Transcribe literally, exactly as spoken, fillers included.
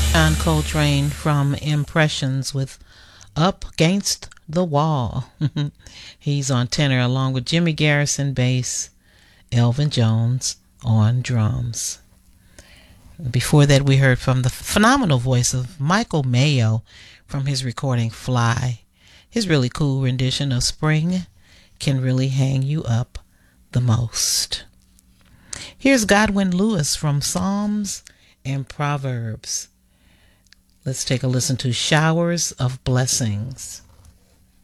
John Coltrane from Impressions with Up Against the Wall. He's on tenor along with Jimmy Garrison bass, Elvin Jones on drums. Before that, we heard from the phenomenal voice of Michael Mayo from his recording Fly. His really cool rendition of Spring Can Really Hang You Up the Most. Here's Godwin Lewis from Psalms and Proverbs. Let's take a listen to Showers of Blessings.